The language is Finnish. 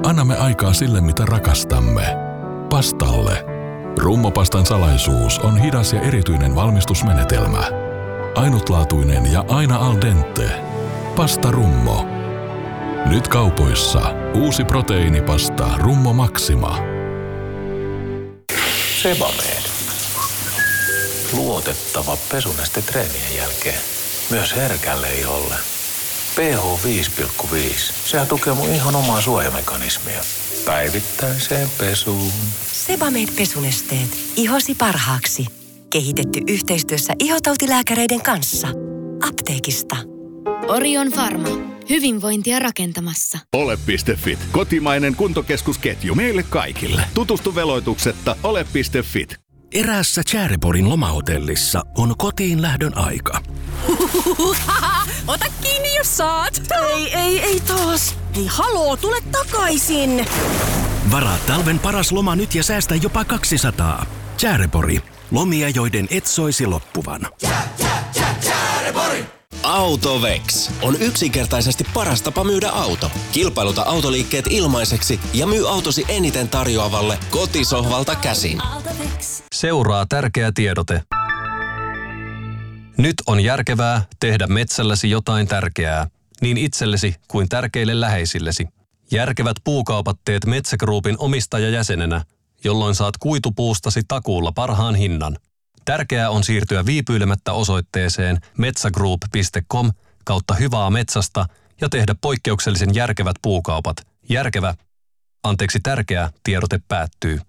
Annamme aikaa sille, mitä rakastamme. Pastalle. Rummopastan salaisuus on hidas ja erityinen valmistusmenetelmä. Ainutlaatuinen ja aina al dente. Pasta Rummo. Nyt kaupoissa uusi proteiinipasta Rummo Maxima. Sebamed. Luotettava pesuneste treenien jälkeen. Myös herkälle iholle. pH 5,5. Sehän tukee mun ihon omaa suojamekanismia. Päivittäiseen pesuun. Sebamed pesunesteet. Ihosi parhaaksi. Kehitetty yhteistyössä ihotautilääkäreiden kanssa. Apteekista. Orion Pharma. Hyvinvointia rakentamassa. Ole.fit. Kotimainen kuntokeskusketju meille kaikille. Tutustu veloituksetta ole.fit. Eräässä Tjäreporin lomahotellissa on kotiin lähdön aika. Ota kiinni, jos saat. Ei taas. Hei, haloo, tule takaisin. Varaa talven paras loma nyt ja säästä jopa 200. Tjärepori. Lomia, joiden et soisi loppuvan. Tjärepori! Autovex on yksinkertaisesti paras tapa myydä auto. Kilpailuta autoliikkeet ilmaiseksi ja myy autosi eniten tarjoavalle kotisohvalta käsin. Seuraa tärkeä tiedote. Nyt on järkevää tehdä metsälläsi jotain tärkeää, niin itsellesi kuin tärkeille läheisillesi. Järkevät puukaupat teet Metsä Groupin omistajajäsenenä, jolloin saat kuitupuustasi takuulla parhaan hinnan. Tärkeää on siirtyä viipyilemättä osoitteeseen metsagroup.com/hyvää metsästä ja tehdä poikkeuksellisen järkevät puukaupat. Tärkeä tiedote päättyy.